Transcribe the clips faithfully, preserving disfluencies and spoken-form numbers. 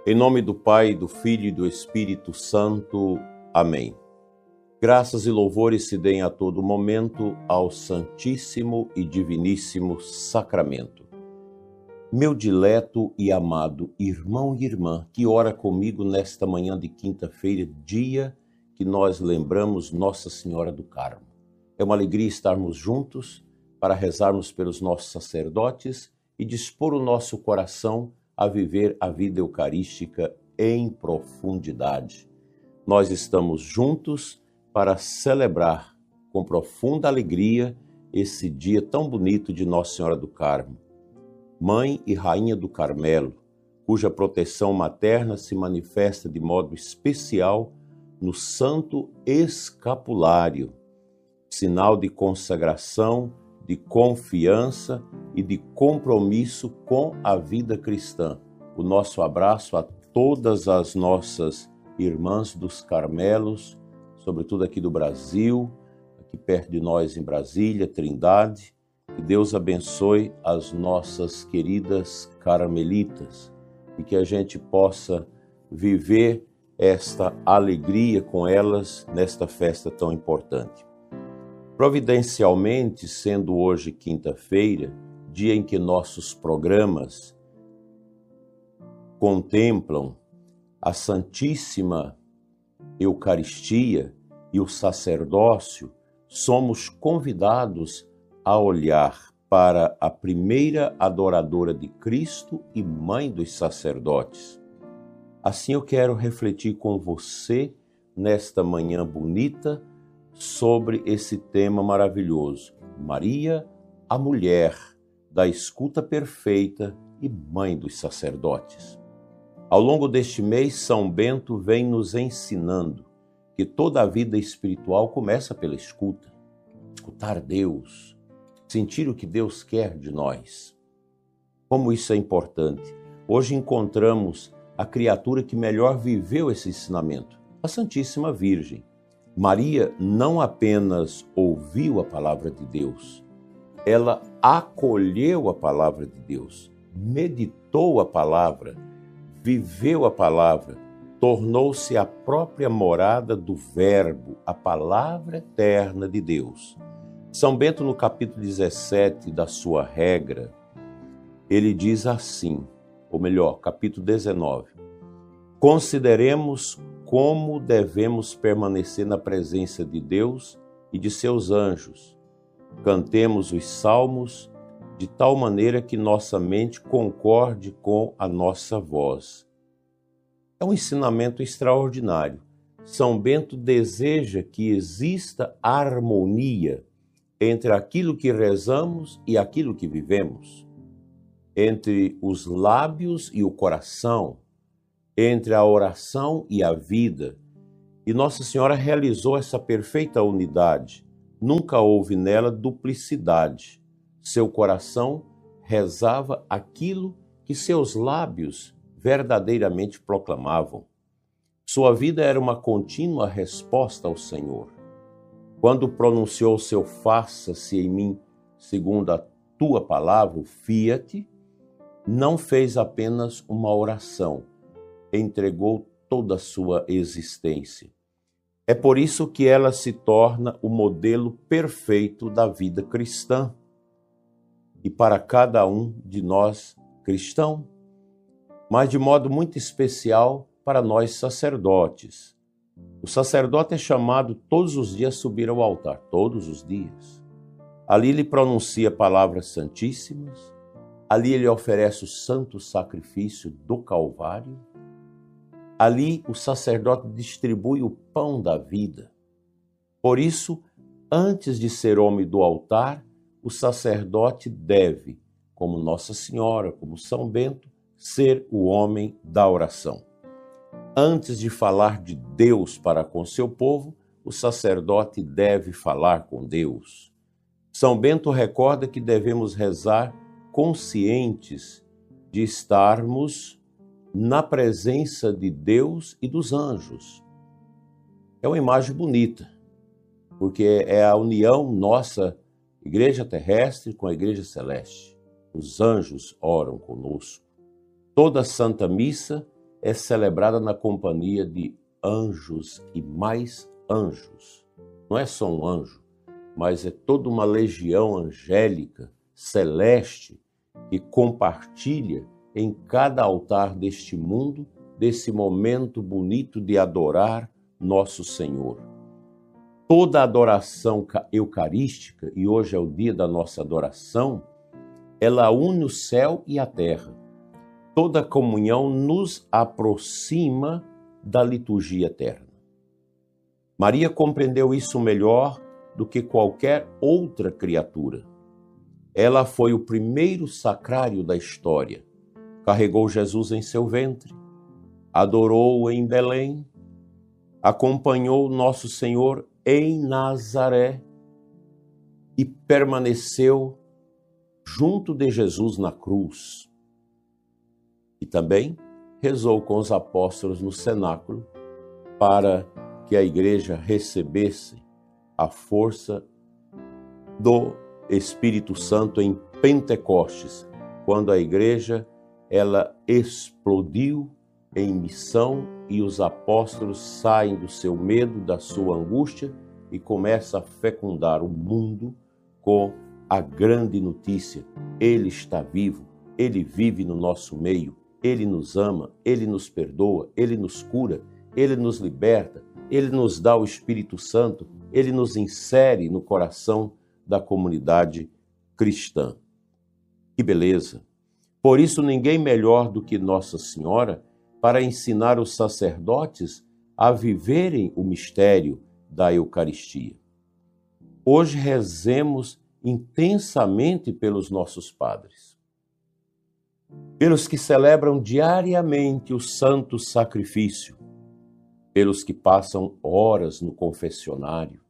Em nome do Pai, do Filho e do Espírito Santo. Amém. Graças e louvores se deem a todo momento ao Santíssimo e Diviníssimo Sacramento. Meu dileto e amado irmão e irmã, que ora comigo nesta manhã de quinta-feira, dia que nós lembramos Nossa Senhora do Carmo. É uma alegria estarmos juntos para rezarmos pelos nossos sacerdotes e dispor o nosso coração a viver a vida eucarística em profundidade. Nós estamos juntos para celebrar com profunda alegria esse dia tão bonito de Nossa Senhora do Carmo, Mãe e Rainha do Carmelo, cuja proteção materna se manifesta de modo especial no Santo Escapulário, sinal de consagração, de confiança e de compromisso com a vida cristã. O nosso abraço a todas as nossas irmãs dos Carmelos, sobretudo aqui do Brasil, aqui perto de nós em Brasília, Trindade. Que Deus abençoe as nossas queridas carmelitas e que a gente possa viver esta alegria com elas nesta festa tão importante. Providencialmente, sendo hoje quinta-feira, dia em que nossos programas contemplam a Santíssima Eucaristia e o sacerdócio, somos convidados a olhar para a primeira adoradora de Cristo e mãe dos sacerdotes. Assim eu quero refletir com você nesta manhã bonita sobre esse tema maravilhoso. Maria, a mulher da escuta perfeita e mãe dos sacerdotes. Ao longo deste mês, São Bento vem nos ensinando que toda a vida espiritual começa pela escuta. Escutar Deus, sentir o que Deus quer de nós. Como isso é importante. Hoje encontramos a criatura que melhor viveu esse ensinamento, a Santíssima Virgem. Maria não apenas ouviu a palavra de Deus, ela acolheu a palavra de Deus, meditou a palavra, viveu a palavra, tornou-se a própria morada do Verbo, a palavra eterna de Deus. São Bento, no capítulo dezessete da sua regra, ele diz assim, ou melhor, capítulo dezenove, consideremos como devemos permanecer na presença de Deus e de seus anjos. Cantemos os salmos de tal maneira que nossa mente concorde com a nossa voz. É um ensinamento extraordinário. São Bento deseja que exista harmonia entre aquilo que rezamos e aquilo que vivemos, entre os lábios e o coração, entre a oração e a vida. E Nossa Senhora realizou essa perfeita unidade. Nunca houve nela duplicidade. Seu coração rezava aquilo que seus lábios verdadeiramente proclamavam. Sua vida era uma contínua resposta ao Senhor. Quando pronunciou seu faça-se em mim segundo a tua palavra, o fiat, não fez apenas uma oração, entregou toda a sua existência. É por isso que ela se torna o modelo perfeito da vida cristã. E para cada um de nós cristão, mas de modo muito especial para nós sacerdotes. O sacerdote é chamado todos os dias a subir ao altar, todos os dias. Ali ele pronuncia palavras santíssimas, ali ele oferece o santo sacrifício do Calvário, ali o sacerdote distribui o pão da vida. Por isso, antes de ser homem do altar, o sacerdote deve, como Nossa Senhora, como São Bento, ser o homem da oração. Antes de falar de Deus para com seu povo, o sacerdote deve falar com Deus. São Bento recorda que devemos rezar conscientes de estarmos na presença de Deus e dos anjos. É uma imagem bonita, porque é a união nossa, igreja terrestre com a igreja celeste. Os anjos oram conosco. Toda Santa Missa é celebrada na companhia de anjos e mais anjos. Não é só um anjo, mas é toda uma legião angélica, celeste, que compartilha em cada altar deste mundo, desse momento bonito de adorar nosso Senhor. Toda a adoração eucarística, e hoje é o dia da nossa adoração, ela une o céu e a terra. Toda comunhão nos aproxima da liturgia eterna. Maria compreendeu isso melhor do que qualquer outra criatura. Ela foi o primeiro sacrário da história. Carregou Jesus em seu ventre, adorou-o em Belém, acompanhou nosso Senhor em Nazaré e permaneceu junto de Jesus na cruz. E também rezou com os apóstolos no cenáculo para que a igreja recebesse a força do Espírito Santo em Pentecostes, quando a igreja ela explodiu em missão e os apóstolos saem do seu medo, da sua angústia e começam a fecundar o mundo com a grande notícia: Ele está vivo, Ele vive no nosso meio, Ele nos ama, Ele nos perdoa, Ele nos cura, Ele nos liberta, Ele nos dá o Espírito Santo, Ele nos insere no coração da comunidade cristã. Que beleza! Por isso, ninguém melhor do que Nossa Senhora para ensinar os sacerdotes a viverem o mistério da Eucaristia. Hoje rezemos intensamente pelos nossos padres, pelos que celebram diariamente o santo sacrifício, pelos que passam horas no confessionário,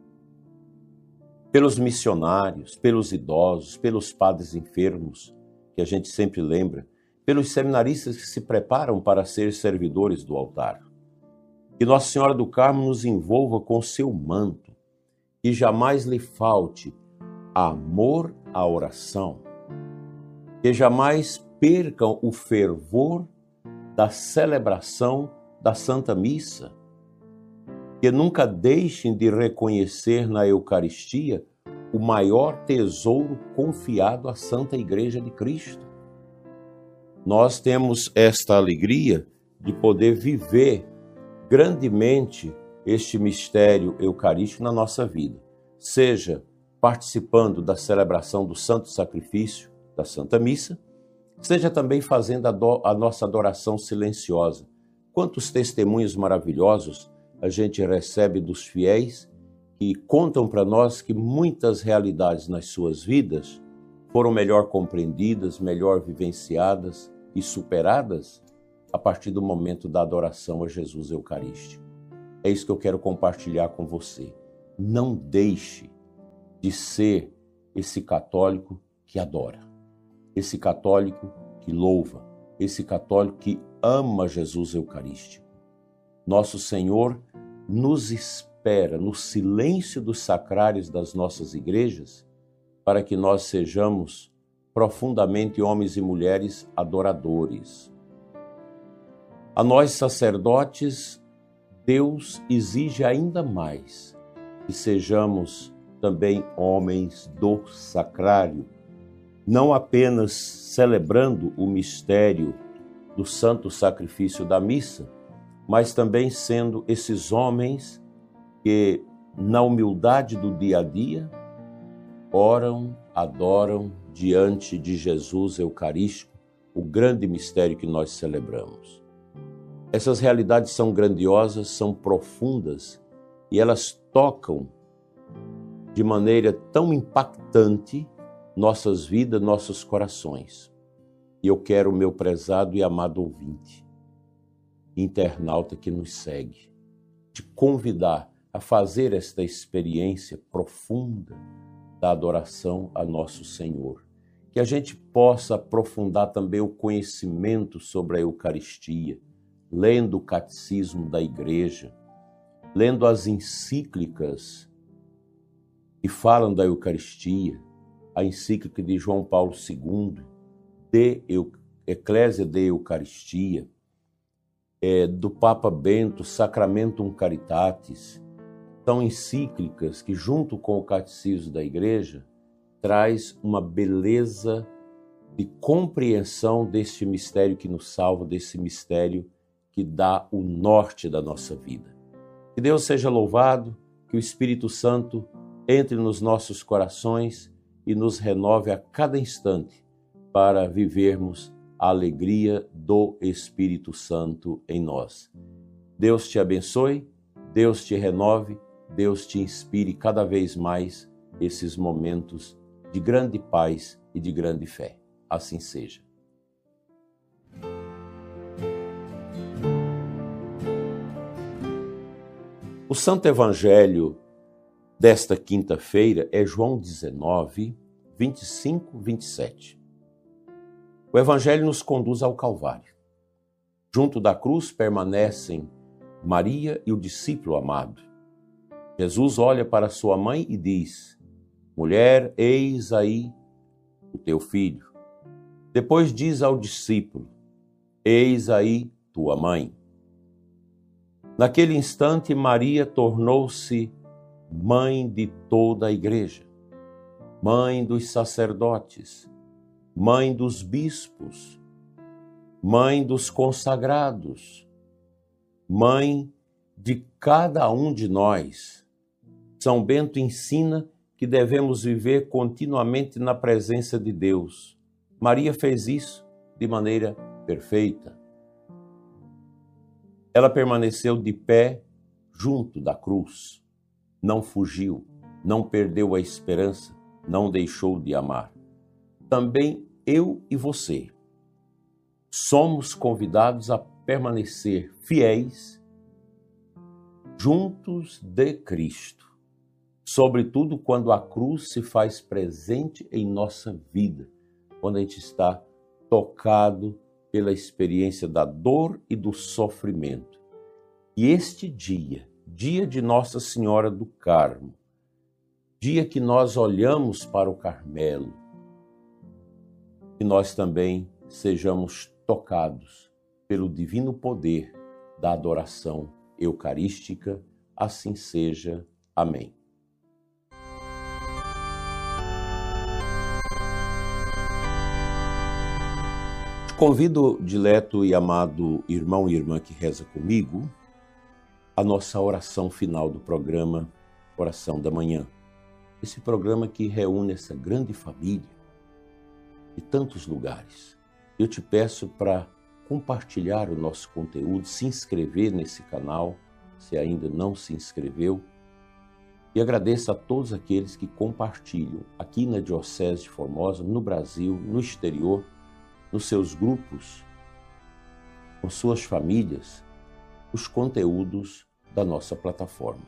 pelos missionários, pelos idosos, pelos padres enfermos, que a gente sempre lembra, pelos seminaristas que se preparam para ser servidores do altar. Que Nossa Senhora do Carmo nos envolva com seu manto, que jamais lhe falte amor à oração, que jamais percam o fervor da celebração da Santa Missa, que nunca deixem de reconhecer na Eucaristia o maior tesouro confiado à Santa Igreja de Cristo. Nós temos esta alegria de poder viver grandemente este mistério eucarístico na nossa vida, seja participando da celebração do Santo Sacrifício, da Santa Missa, seja também fazendo a, do, a nossa adoração silenciosa. Quantos testemunhos maravilhosos a gente recebe dos fiéis que contam para nós que muitas realidades nas suas vidas foram melhor compreendidas, melhor vivenciadas e superadas a partir do momento da adoração a Jesus Eucarístico. É isso que eu quero compartilhar com você. Não deixe de ser esse católico que adora, esse católico que louva, esse católico que ama Jesus Eucarístico. Nosso Senhor nos espera no silêncio dos sacrários das nossas igrejas para que nós sejamos profundamente homens e mulheres adoradores. A nós, sacerdotes, Deus exige ainda mais que sejamos também homens do sacrário, não apenas celebrando o mistério do santo sacrifício da missa, mas também sendo esses homens que, na humildade do dia a dia, oram, adoram diante de Jesus Eucarístico, o grande mistério que nós celebramos. Essas realidades são grandiosas, são profundas e elas tocam de maneira tão impactante nossas vidas, nossos corações. E eu quero, meu prezado e amado ouvinte, internauta que nos segue, te convidar a fazer esta experiência profunda da adoração a nosso Senhor. Que a gente possa aprofundar também o conhecimento sobre a Eucaristia, lendo o Catecismo da Igreja, lendo as encíclicas que falam da Eucaristia, a encíclica de João Paulo segundo, de Eclésia de Eucaristia, é, do Papa Bento, Sacramentum Caritatis, são encíclicas que, junto com o Catecismo da Igreja, traz uma beleza de compreensão deste mistério que nos salva, desse mistério que dá o norte da nossa vida. Que Deus seja louvado, que o Espírito Santo entre nos nossos corações e nos renove a cada instante para vivermos a alegria do Espírito Santo em nós. Deus te abençoe, Deus te renove, Deus te inspire cada vez mais esses momentos de grande paz e de grande fé. Assim seja. O Santo Evangelho desta quinta-feira é João dezenove, vinte e cinco, vinte e sete. O Evangelho nos conduz ao Calvário. Junto da cruz permanecem Maria e o discípulo amado. Jesus olha para sua mãe e diz: mulher, eis aí o teu filho. Depois diz ao discípulo: eis aí tua mãe. Naquele instante, Maria tornou-se mãe de toda a igreja, mãe dos sacerdotes, mãe dos bispos, mãe dos consagrados, mãe de cada um de nós. São Bento ensina que devemos viver continuamente na presença de Deus. Maria fez isso de maneira perfeita. Ela permaneceu de pé junto da cruz, não fugiu, não perdeu a esperança, não deixou de amar. Também eu e você somos convidados a permanecer fiéis juntos de Cristo, sobretudo quando a cruz se faz presente em nossa vida, quando a gente está tocado pela experiência da dor e do sofrimento. E este dia, dia de Nossa Senhora do Carmo, dia que nós olhamos para o Carmelo, que nós também sejamos tocados pelo divino poder da adoração eucarística. Assim seja. Amém. Convido, dileto e amado irmão e irmã que reza comigo, a nossa oração final do programa Oração da Manhã. Esse programa que reúne essa grande família de tantos lugares. Eu te peço para compartilhar o nosso conteúdo, se inscrever nesse canal, se ainda não se inscreveu, e agradeço a todos aqueles que compartilham aqui na Diocese de Formosa, no Brasil, no exterior, nos seus grupos, com suas famílias, os conteúdos da nossa plataforma.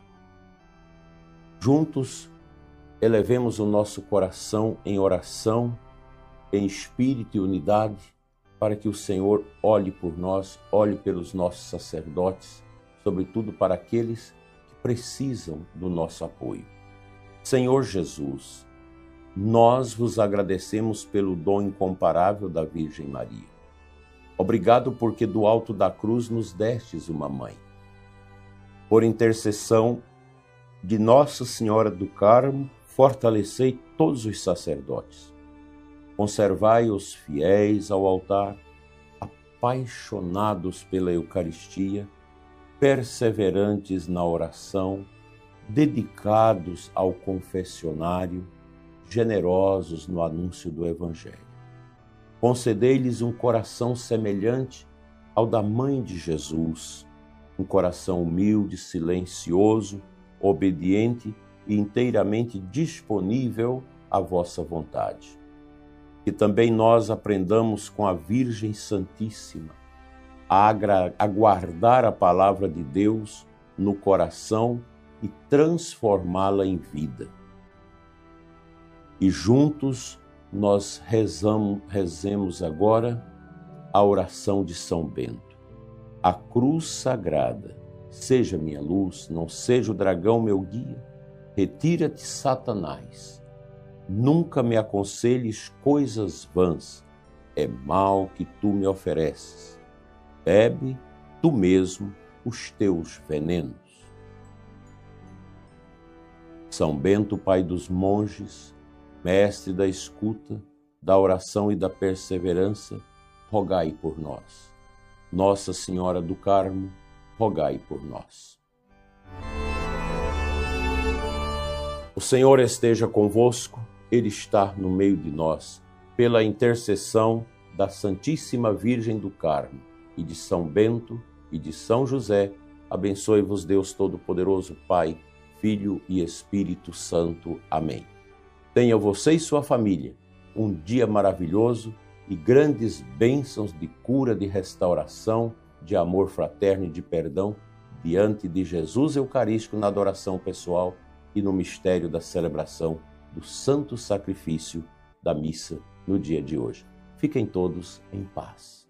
Juntos, elevemos o nosso coração em oração, em espírito e unidade, para que o Senhor olhe por nós, olhe pelos nossos sacerdotes, sobretudo para aqueles que precisam do nosso apoio. Senhor Jesus, nós vos agradecemos pelo dom incomparável da Virgem Maria. Obrigado porque do alto da cruz nos destes uma mãe. Por intercessão de Nossa Senhora do Carmo, fortalecei todos os sacerdotes. Conservai os fiéis ao altar, apaixonados pela Eucaristia, perseverantes na oração, dedicados ao confessionário, generosos no anúncio do Evangelho. Concedei-lhes um coração semelhante ao da Mãe de Jesus, um coração humilde, silencioso, obediente e inteiramente disponível à vossa vontade. Que também nós aprendamos com a Virgem Santíssima a aguardar a palavra de Deus no coração e transformá-la em vida. E juntos nós rezamos, rezemos agora a oração de São Bento. A cruz sagrada, seja minha luz, não seja o dragão meu guia. Retira-te, Satanás. Nunca me aconselhes coisas vãs. É mal que tu me ofereces. Bebe, tu mesmo os teus venenos. São Bento, pai dos monges, mestre da escuta, da oração e da perseverança, rogai por nós. Nossa Senhora do Carmo, rogai por nós. O Senhor esteja convosco, Ele está no meio de nós. Pela intercessão da Santíssima Virgem do Carmo e de São Bento e de São José, abençoe-vos Deus Todo-Poderoso, Pai, Filho e Espírito Santo. Amém. Tenha você e sua família um dia maravilhoso e grandes bênçãos de cura, de restauração, de amor fraterno e de perdão diante de Jesus Eucarístico na adoração pessoal e no mistério da celebração do santo sacrifício da missa no dia de hoje. Fiquem todos em paz.